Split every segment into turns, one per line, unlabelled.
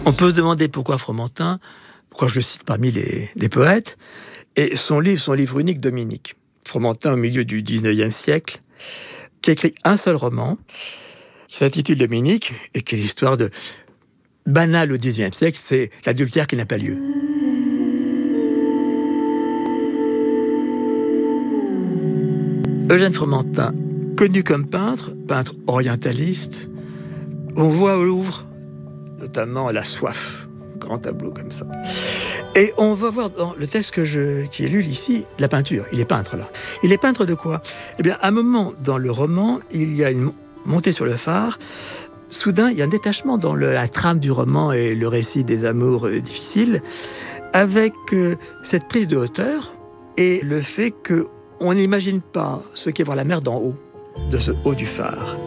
On peut se demander pourquoi Fromentin, pourquoi je le cite parmi des poètes, et son livre unique, Dominique. Fromentin, au milieu du 19e siècle, qui a écrit un seul roman, qui s'intitule Dominique, et qui est l'histoire de banale au 19e siècle, c'est l'adultère qui n'a pas lieu. Eugène Fromentin, connu comme peintre orientaliste, on voit au Louvre, notamment La Soif, un grand tableau comme ça. Et on va voir dans le texte qui est lu ici, la peinture. Il est peintre là. Il est peintre de quoi ? Eh bien, à un moment dans le roman, il y a une montée sur le phare. Soudain, il y a un détachement dans la trame du roman et le récit des amours difficiles, avec cette prise de hauteur et le fait qu'on n'imagine pas ce qu'est voir la mer d'en haut, de ce haut du phare.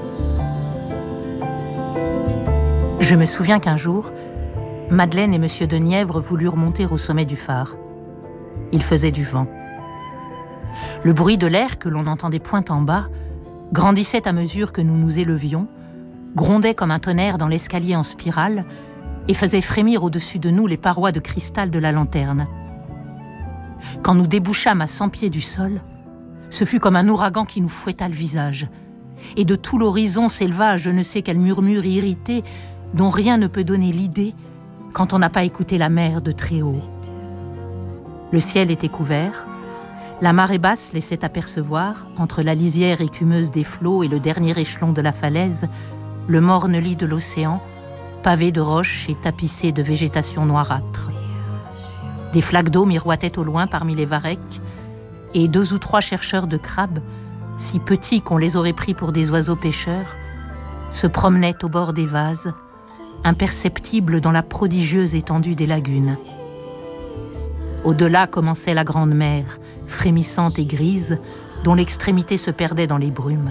Je me souviens qu'un jour, Madeleine et Monsieur de Nièvre voulurent monter au sommet du phare. Il faisait du vent. Le bruit de l'air que l'on entendait point en bas grandissait à mesure que nous nous élevions, grondait comme un tonnerre dans l'escalier en spirale et faisait frémir au-dessus de nous les parois de cristal de la lanterne. Quand nous débouchâmes à 100 pieds du sol, ce fut comme un ouragan qui nous fouetta le visage. Et de tout l'horizon s'éleva je ne sais quel murmure irrité dont rien ne peut donner l'idée quand on n'a pas écouté la mer de très haut. Le ciel était couvert, la marée basse laissait apercevoir, entre la lisière écumeuse des flots et le dernier échelon de la falaise, le morne lit de l'océan, pavé de roches et tapissé de végétation noirâtre. Des flaques d'eau miroitaient au loin parmi les varechs, et 2 ou 3 chercheurs de crabes, si petits qu'on les aurait pris pour des oiseaux pêcheurs, se promenaient au bord des vases, imperceptibles dans la prodigieuse étendue des lagunes. Au-delà commençait la grande mer, frémissante et grise, dont l'extrémité se perdait dans les brumes.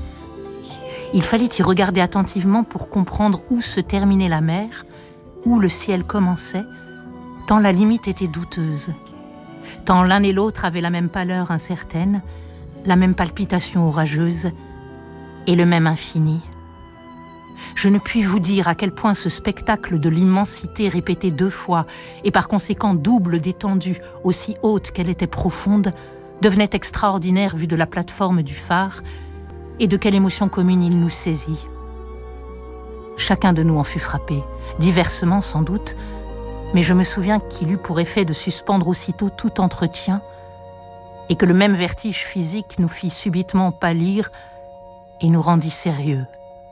Il fallait y regarder attentivement pour comprendre où se terminait la mer, où le ciel commençait, tant la limite était douteuse, tant l'un et l'autre avaient la même pâleur incertaine, la même palpitation orageuse et le même infini. Je ne puis vous dire à quel point ce spectacle de l'immensité répété 2 fois et par conséquent double d'étendue, aussi haute qu'elle était profonde, devenait extraordinaire vu de la plateforme du phare et de quelle émotion commune il nous saisit. Chacun de nous en fut frappé, diversement sans doute, mais je me souviens qu'il eut pour effet de suspendre aussitôt tout entretien et que le même vertige physique nous fit subitement pâlir et nous rendit sérieux.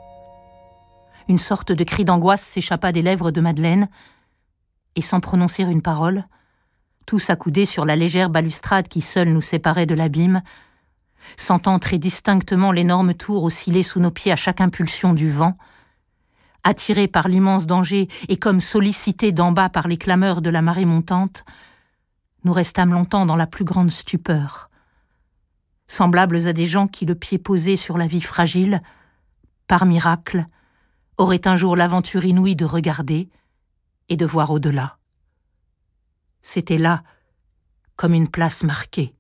Une sorte de cri d'angoisse s'échappa des lèvres de Madeleine, et sans prononcer une parole, tous accoudés sur la légère balustrade qui seule nous séparait de l'abîme, sentant très distinctement l'énorme tour osciller sous nos pieds à chaque impulsion du vent, attirés par l'immense danger et comme sollicités d'en bas par les clameurs de la marée montante, nous restâmes longtemps dans la plus grande stupeur, semblables à des gens qui, le pied posé sur la vie fragile, par miracle, auraient un jour l'aventure inouïe de regarder et de voir au-delà. C'était là, comme une place marquée.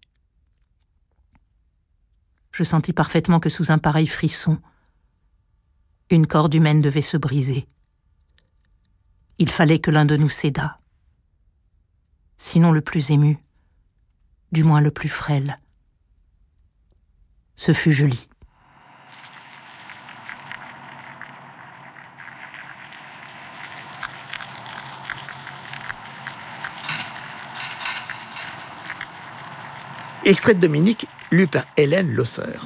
Je sentis parfaitement que sous un pareil frisson, une corde humaine devait se briser. Il fallait que l'un de nous cédât. Sinon le plus ému, du moins le plus frêle. Ce fut Julie.
Extrait de Dominique, lu par Hélène Losseur.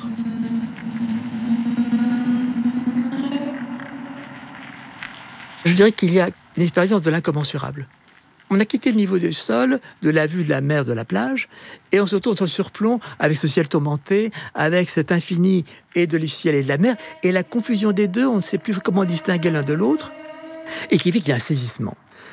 Je dirais qu'il y a une expérience de l'incommensurable. On a quitté le niveau du sol, de la vue de la mer, de la plage, et on se retrouve sur le surplomb avec ce ciel tourmenté, avec cet infini et de le ciel et de la mer, et la confusion des deux, on ne sait plus comment distinguer l'un de l'autre, et qui fait qu'il y a un saisissement.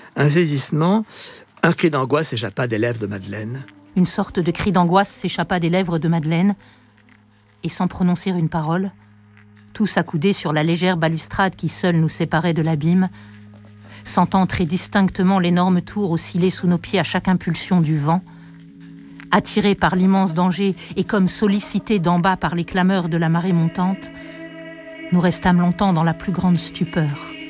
Un cri d'angoisse s'échappa des lèvres de Madeleine.
Une sorte de cri d'angoisse s'échappa des lèvres de Madeleine, et sans prononcer une parole, tous accoudés sur la légère balustrade qui seule nous séparait de l'abîme, sentant très distinctement l'énorme tour osciller sous nos pieds à chaque impulsion du vent, attirés par l'immense danger et comme sollicités d'en bas par les clameurs de la marée montante, nous restâmes longtemps dans la plus grande stupeur.